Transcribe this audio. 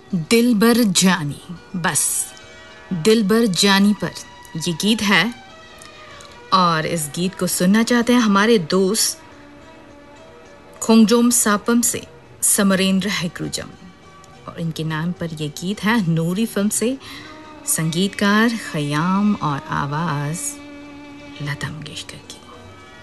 दिलबर जानी, बस दिलबर जानी पर ये गीत है और इस गीत को सुनना चाहते हैं हमारे दोस्त खोंगजोम सापम से समरेंद्र हैक्रुजम और इनके नाम पर यह गीत है नूरी फिल्म से। संगीतकार खयाम और आवाज लता मंगेशकर की।